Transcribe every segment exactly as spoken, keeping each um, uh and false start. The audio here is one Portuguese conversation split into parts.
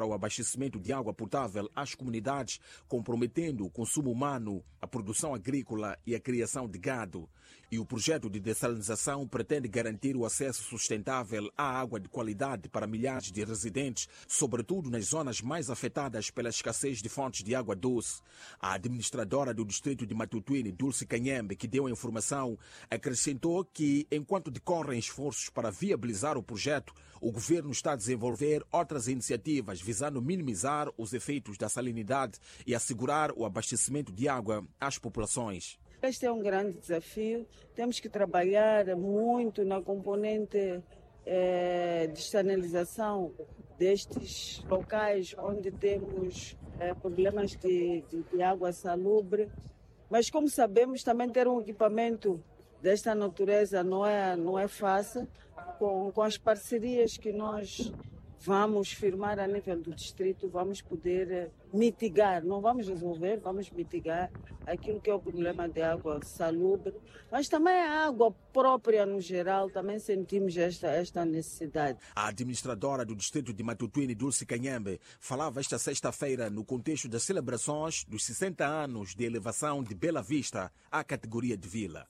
para o abastecimento de água potável às comunidades, comprometendo o consumo humano, a produção agrícola e a criação de gado. E o projeto de dessalinização pretende garantir o acesso sustentável à água de qualidade para milhares de residentes, sobretudo nas zonas mais afetadas pela escassez de fontes de água doce. A administradora do distrito de Matutuine, Dulce Canhembe, que deu a informação, acrescentou que, enquanto decorrem esforços para viabilizar o projeto, o governo está a desenvolver outras iniciativas visando minimizar os efeitos da salinidade e assegurar o abastecimento de água às populações. Este é um grande desafio. Temos que trabalhar muito na componente eh, de sanalização destes locais onde temos eh, problemas de, de, de água salubre. Mas, como sabemos, também ter um equipamento desta natureza não é, não é fácil. Com, com as parcerias que nós vamos firmar a nível do distrito, vamos poder mitigar, não vamos resolver, vamos mitigar aquilo que é o problema de água salubre, mas também a água própria no geral, também sentimos esta, esta necessidade. A administradora do distrito de Matutuine, Dulce Canhembe, falava esta sexta-feira no contexto das celebrações dos sessenta anos de elevação de Bela Vista à categoria de vila.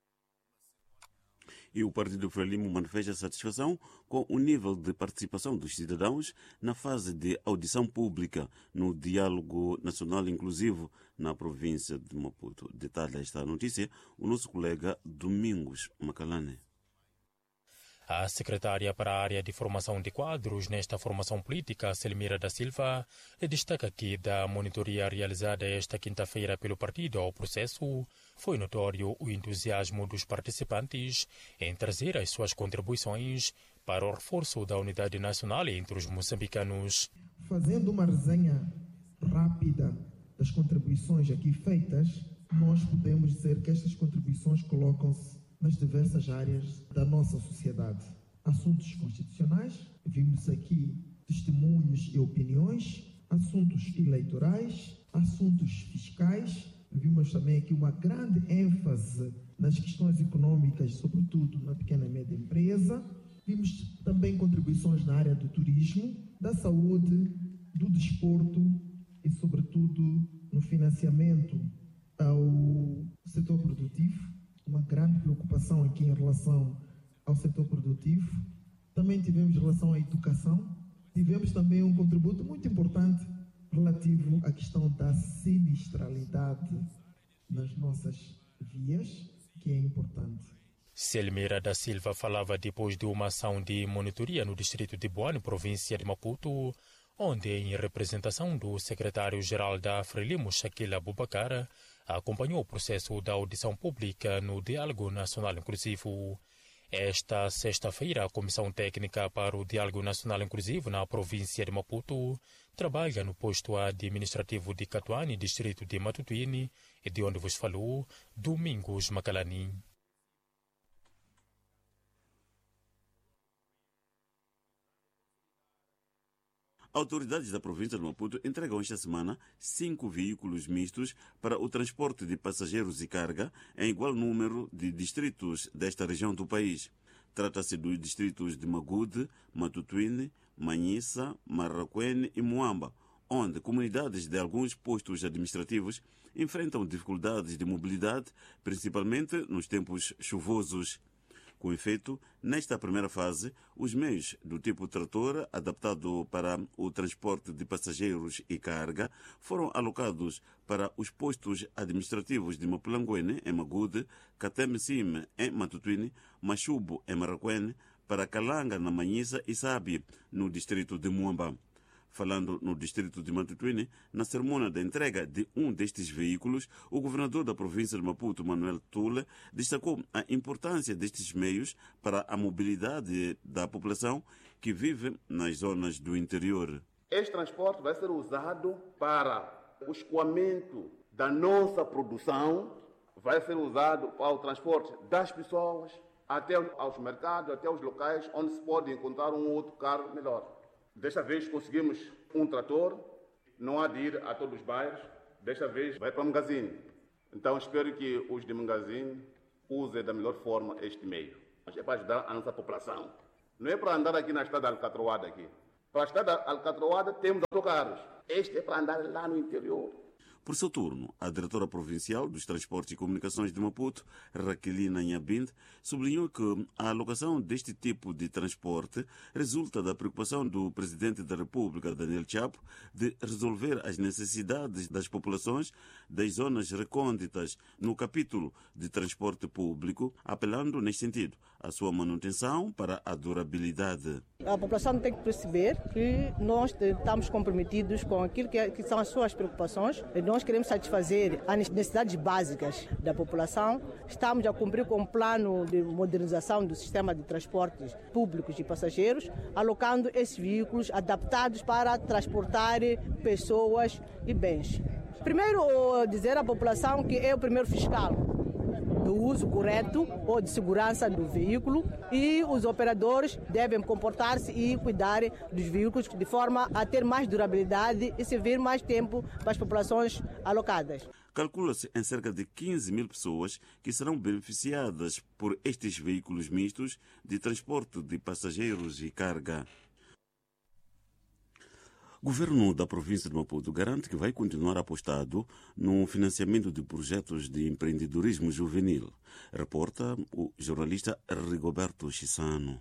E o Partido Frelimo manifesta satisfação com o nível de participação dos cidadãos na fase de audição pública no Diálogo Nacional Inclusivo na província de Maputo. Detalha esta notícia o nosso colega Domingos Macalane. A secretária para a área de formação de quadros nesta formação política, Selmira da Silva, destaca que da monitoria realizada esta quinta-feira pelo partido ao processo, foi notório o entusiasmo dos participantes em trazer as suas contribuições para o reforço da unidade nacional entre os moçambicanos. Fazendo uma resenha rápida das contribuições aqui feitas, nós podemos dizer que estas contribuições colocam-se nas diversas áreas da nossa sociedade. Assuntos constitucionais, vimos aqui testemunhos e opiniões, assuntos eleitorais, assuntos fiscais, vimos também aqui uma grande ênfase nas questões econômicas, sobretudo na pequena e média empresa. Vimos também contribuições na área do turismo, da saúde, do desporto e, sobretudo, no financiamento ao setor produtivo. Uma grande preocupação aqui em relação ao setor produtivo. Também tivemos em relação à educação. Tivemos também um contributo muito importante relativo à questão da sinistralidade nas nossas vias, que é importante. Selmira da Silva falava depois de uma ação de monitoria no distrito de Boane, província de Maputo, onde, em representação do secretário-geral da Frelimo, Shaquille Abubakar, acompanhou o processo da audição pública no Diálogo Nacional Inclusivo. Esta sexta-feira, a Comissão Técnica para o Diálogo Nacional Inclusivo na província de Maputo trabalha no posto administrativo de Catuane, distrito de Matutuine, e de onde vos falou Domingos Macalani. Autoridades da província de Maputo entregam esta semana cinco veículos mistos para o transporte de passageiros e carga em igual número de distritos desta região do país. Trata-se dos distritos de Magude, Matutuine, Manhissa, Marraquene e Moamba, onde comunidades de alguns postos administrativos enfrentam dificuldades de mobilidade, principalmente nos tempos chuvosos. Com efeito, nesta primeira fase, os meios do tipo trator, adaptado para o transporte de passageiros e carga, foram alocados para os postos administrativos de Mapulanguene, em Magude, Catem-Sim, em Matutuine, Machubo, em Marraquene, para Calanga, na Manhissa e Sabi, no distrito de Moamba. Falando no distrito de Matutuine, na cerimônia da entrega de um destes veículos, o governador da província de Maputo, Manuel Tule, destacou a importância destes meios para a mobilidade da população que vive nas zonas do interior. Este transporte vai ser usado para o escoamento da nossa produção, vai ser usado para o transporte das pessoas até aos mercados, até aos locais onde se pode encontrar um outro carro melhor. Desta vez conseguimos um trator, não há de ir a todos os bairros, desta vez vai para Mangazine. Então espero que os de Mangazine usem da melhor forma este meio. É para ajudar a nossa população. Não é para andar aqui na estrada alcatroada aqui, Para a estrada alcatroada temos autocarros. Este é para andar lá no interior. Por seu turno, a diretora provincial dos Transportes e Comunicações de Maputo, Raquelina Nhabind, sublinhou que a alocação deste tipo de transporte resulta da preocupação do Presidente da República, Daniel Chapo, de resolver as necessidades das populações das zonas recônditas no capítulo de transporte público, apelando neste sentido à sua manutenção para a durabilidade. A população tem que perceber que nós estamos comprometidos com aquilo que, é, que são as suas preocupações. Nós queremos satisfazer as necessidades básicas da população. Estamos a cumprir com o plano de modernização do sistema de transportes públicos de passageiros, alocando esses veículos adaptados para transportar pessoas e bens. Primeiro, dizer à população que é o primeiro fiscal do uso correto ou de segurança do veículo, e os operadores devem comportar-se e cuidar dos veículos de forma a ter mais durabilidade e servir mais tempo para as populações alocadas. Calcula-se em cerca de quinze mil pessoas que serão beneficiadas por estes veículos mistos de transporte de passageiros e carga. O governo da província de Maputo garante que vai continuar apostado no financiamento de projetos de empreendedorismo juvenil, reporta o jornalista Rigoberto Chissano.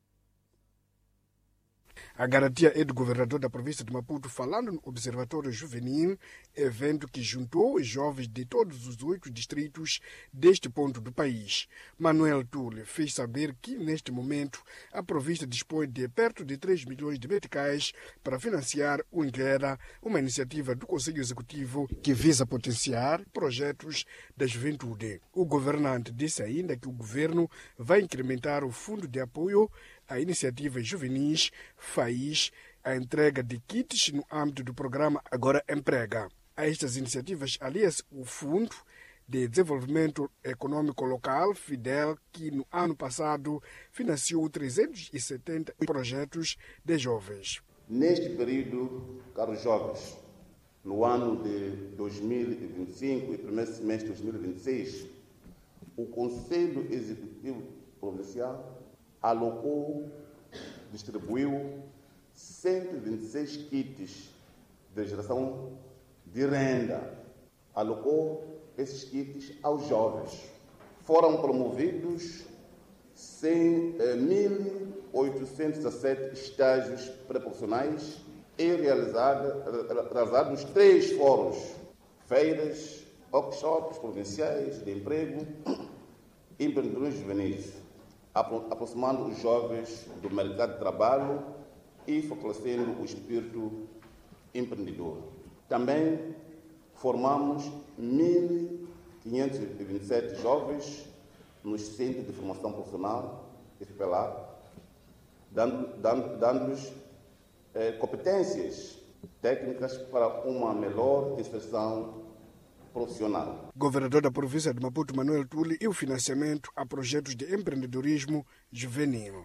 A garantia é do governador da província de Maputo, falando no Observatório Juvenil, evento que juntou os jovens de todos os oito distritos deste ponto do país. Manuel Tule fez saber que, neste momento, a província dispõe de perto de três milhões de meticais para financiar o Inglera, uma iniciativa do Conselho Executivo que visa potenciar projetos da juventude. O governante disse ainda que o governo vai incrementar o fundo de apoio a iniciativas juvenis, FAIS, a entrega de kits no âmbito do programa Agora Emprega. A estas iniciativas alia-se o Fundo de Desenvolvimento Econômico Local, FIDEL, que no ano passado financiou trezentos e setenta projetos de jovens. Neste período, caros jovens, no ano de dois mil e vinte e cinco e primeiro semestre de dois mil e vinte e seis, o Conselho Executivo Provincial alocou, distribuiu cento e vinte e seis kits de geração de renda. Alocou esses kits aos jovens. Foram promovidos mil oitocentos e dezessete estágios pré-profissionais e realizados três fóruns, feiras, workshops provinciais de emprego e empreendedorismo juvenis, aproximando os jovens do mercado de trabalho e fortalecendo o espírito empreendedor. Também formamos mil quinhentos e vinte e sete jovens nos centros de formação profissional, S P L A, dando, dando, dando-lhes eh, competências técnicas para uma melhor inserção profissional. Governador da província de Maputo, Manuel Tule, e o financiamento a projetos de empreendedorismo juvenil.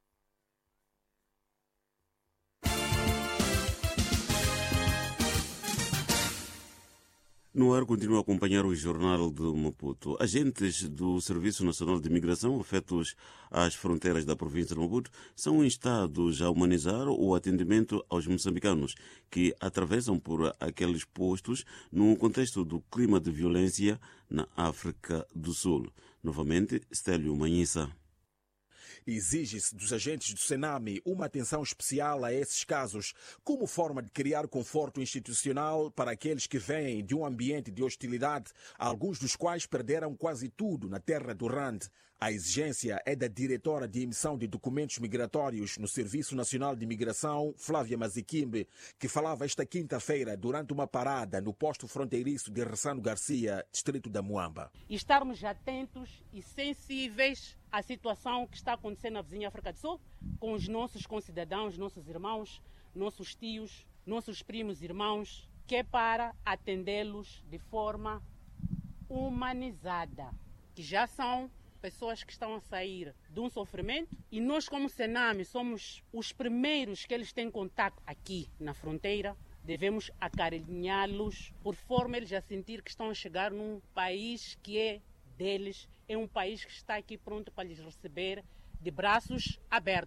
No ar continua a acompanhar o Jornal de Maputo. Agentes do Serviço Nacional de Imigração afetos às fronteiras da província de Maputo são instados a humanizar o atendimento aos moçambicanos que atravessam por aqueles postos no contexto do clima de violência na África do Sul. Novamente, Stélio Manhissa. Exige-se dos agentes do Sename uma atenção especial a esses casos, como forma de criar conforto institucional para aqueles que vêm de um ambiente de hostilidade, alguns dos quais perderam quase tudo na terra do Rand. A exigência é da diretora de emissão de documentos migratórios no Serviço Nacional de Imigração, Flávia Maziquimbe, que falava esta quinta-feira durante uma parada no posto fronteiriço de Ressano Garcia, distrito da Muamba. Estarmos atentos e sensíveis à situação que está acontecendo na vizinha África do Sul, com os nossos concidadãos, nossos irmãos, nossos tios, nossos primos irmãos, que é para atendê-los de forma humanizada, que já são pessoas que estão a sair de um sofrimento e nós, como Sename, somos os primeiros que eles têm contato aqui na fronteira. Devemos acarinhá-los por forma eles a sentir que estão a chegar num país que é deles, é um país que está aqui pronto para lhes receber de braços abertos.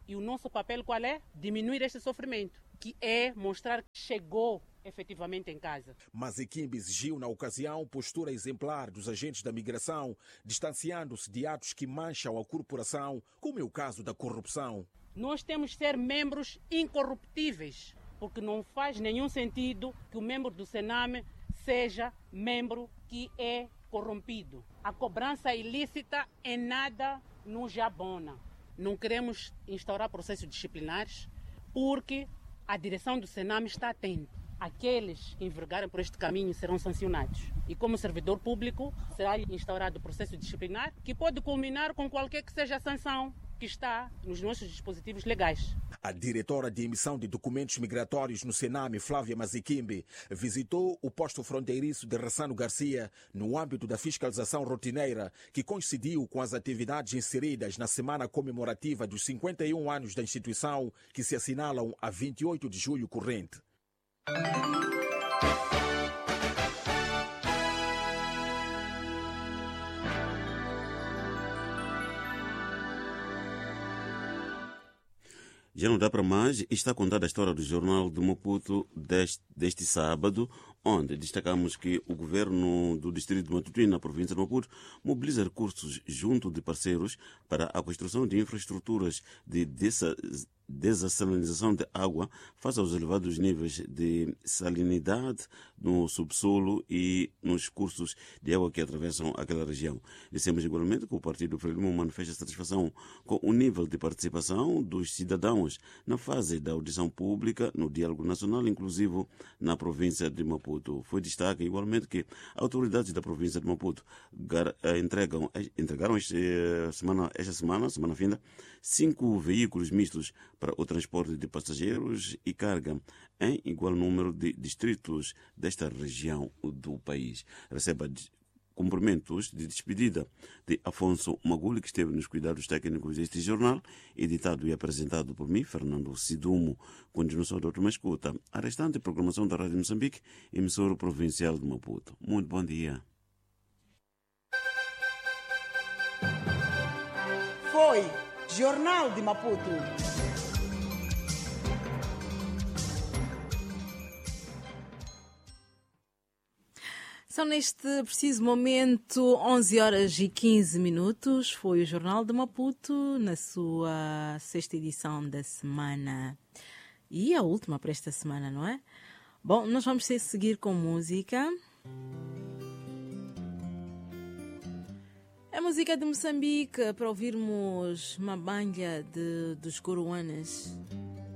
E o nosso papel qual é? Diminuir este sofrimento, que é mostrar que chegou efetivamente em casa. Mazikimbe exigiu, na ocasião, postura exemplar dos agentes da migração, distanciando-se de atos que mancham a corporação, como é o caso da corrupção. Nós temos que ser membros incorruptíveis, porque não faz nenhum sentido que o membro do Sename seja membro que é corrompido. A cobrança ilícita em nada nos abona. Não queremos instaurar processos disciplinares, porque a direção do Sename está atenta. Aqueles que envergarem por este caminho serão sancionados. E como servidor público, será instaurado processo disciplinar que pode culminar com qualquer que seja a sanção que está nos nossos dispositivos legais. A diretora de emissão de documentos migratórios no Sename, Flávia Mazikimbe, visitou o posto fronteiriço de Ressano Garcia no âmbito da fiscalização rotineira, que coincidiu com as atividades inseridas na semana comemorativa dos cinquenta e um anos da instituição, que se assinalam a vinte e oito de julho corrente. Já não dá para mais, está contada a história do Jornal de Maputo deste, deste sábado, onde destacamos que o governo do distrito de Matutim, na província de Maputo, mobiliza recursos junto de parceiros para a construção de infraestruturas de dessa dessalinização de água face aos elevados níveis de salinidade no subsolo e nos cursos de água que atravessam aquela região. Dissemos igualmente que o Partido Frelimo manifesta satisfação com o nível de participação dos cidadãos na fase da audição pública no diálogo nacional inclusivo na província de Maputo. Foi destaque igualmente que autoridades da província de Maputo entregam, entregaram esta semana, esta semana, semana finda, cinco veículos mistos para o transporte de passageiros e carga em igual número de distritos desta região do país. Receba cumprimentos de despedida de Afonso Maguli, que esteve nos cuidados técnicos deste jornal, editado e apresentado por mim, Fernando Sidumo. Continuação de outra escuta. A restante programação da Rádio Moçambique, emissora provincial de Maputo. Muito bom dia. Foi Jornal de Maputo. São neste preciso momento onze horas e quinze minutos. Foi o Jornal de Maputo na sua sexta edição da semana. E a última para esta semana, não é? Bom, nós vamos seguir com música. É música de Moçambique para ouvirmos uma banha de, dos Goruanas.